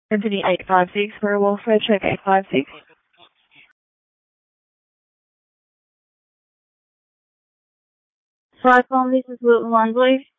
Symphony 856, Werewolf Red Check 856. Flight phone, this is Wilton 1, please.